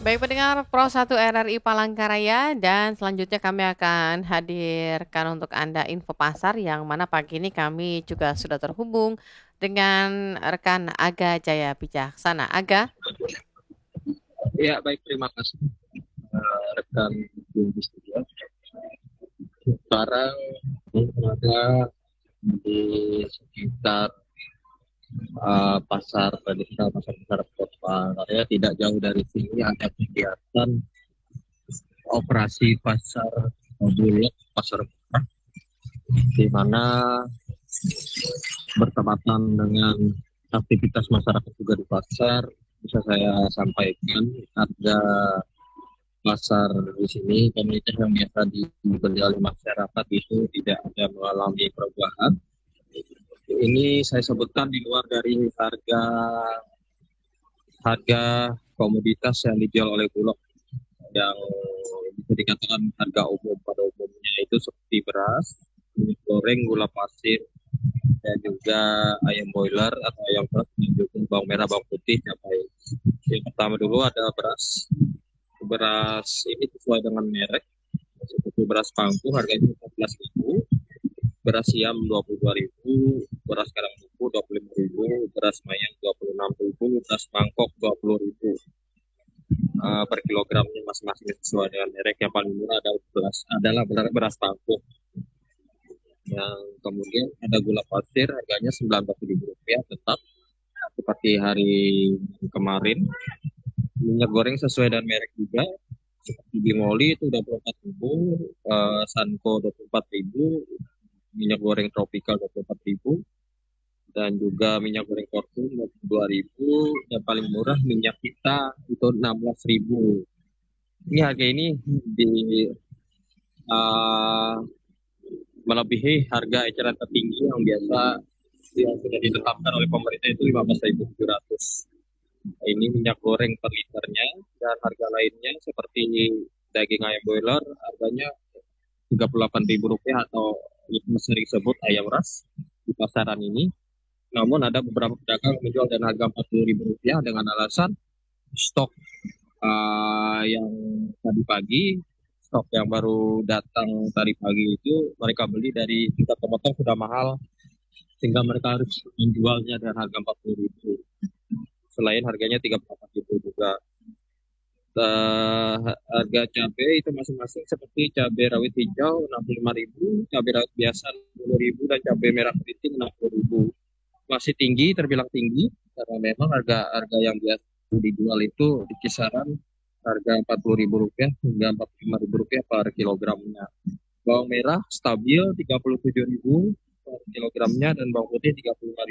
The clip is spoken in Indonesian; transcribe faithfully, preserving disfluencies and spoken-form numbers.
Baik pendengar Pro satu R R I Palangkaraya dan selanjutnya kami akan hadirkan untuk Anda info pasar yang mana pagi ini kami juga sudah terhubung dengan rekan Aga Jaya Bijaksana. Aga, Ya, baik, terima kasih eh, rekan di studio. Sekarang berada di sekitar eh, pasar tradisional, pasar besar kota Karya. Tidak jauh dari sini ada kegiatan operasi pasar bulog, pasar murah, di mana bertepatan dengan aktivitas masyarakat juga di pasar. Bisa saya sampaikan harga pasar di sini komoditas yang biasa dibeli oleh masyarakat itu tidak ada mengalami perubahan. Ini saya sebutkan di luar dari harga harga komoditas yang dijual oleh Bulog yang bisa dikatakan harga umum pada umumnya itu seperti beras, minyak goreng, gula pasir, dan juga ayam boiler atau ayam beras, dan juga bawang merah, bawang putih, cabai. Yang pertama dulu ada beras. Beras ini sesuai dengan merek. Seperti beras pangku harganya empat belas ribu, beras siam dua puluh dua ribu, beras karangduku dua puluh lima ribu, beras mayang dua puluh enam ribu, beras mangkok dua puluh ribu uh, per kilogramnya masing-masing sesuai dengan merek. Yang paling murah adalah beras adalah beras pangku. Yang kemudian ada gula pasir harganya sembilan belas ribu rupiah tetap seperti hari kemarin. Minyak goreng sesuai dengan merek juga seperti Bimoli itu dua puluh empat ribu, uh, Sanko dua puluh empat ribu, minyak goreng tropikal dua puluh empat ribu, dan juga minyak goreng Fortune dua puluh dua ribu, dan paling murah minyak kita itu enam belas ribu. Ini harga ini di uh, melebihi harga eceran tertinggi yang biasa yang sudah ditetapkan oleh pemerintah itu lima belas ribu tujuh ratus. Ini minyak goreng per liternya, dan harga lainnya seperti daging ayam boiler harganya tiga puluh delapan ribu rupiah atau yang sering disebut ayam ras di pasaran ini. Namun ada beberapa pedagang yang menjual dengan harga empat puluh ribu rupiah dengan alasan stok uh, yang tadi pagi, stok yang baru datang tadi pagi itu mereka beli dari tingkat pemotong sudah mahal sehingga mereka harus menjualnya dengan harga empat puluh ribu. Selain harganya tiga puluh delapan ribu juga. Uh, harga cabai itu masing-masing seperti cabai rawit hijau enam puluh lima ribu, cabai rawit biasa enam puluh ribu, dan cabai merah keriting enam puluh ribu. Masih tinggi, terbilang tinggi karena memang harga-harga yang biasa dijual itu di kisaran harga empat puluh ribu rupiah hingga empat puluh lima ribu rupiah per kilogramnya. Bawang merah stabil tiga puluh tujuh ribu per kilogramnya, dan bawang putih tiga puluh lima ribu